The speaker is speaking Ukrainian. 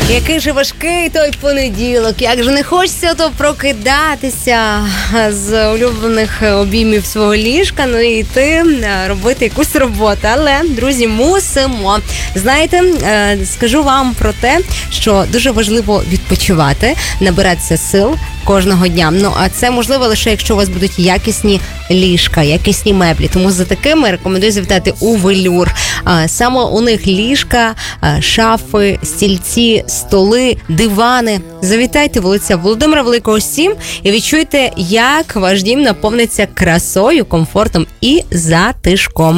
Який же важкий той понеділок, як же не хочеться то прокидатися з улюблених обіймів свого ліжка, ну і йти робити якусь роботу. Але, друзі, мусимо. Знаєте, скажу вам про те, що дуже важливо відпочивати, набиратися сил кожного дня. Ну, а це можливо лише, якщо у вас будуть якісні ліжка, якісні меблі. Тому за такими рекомендую завітати у Велюр. Саме у них ліжка, шафи, стільці, столи, дивани. Завітайте, вулиця Володимира Великого, 7, і відчуйте, як ваш дім наповниться красою, комфортом і затишком.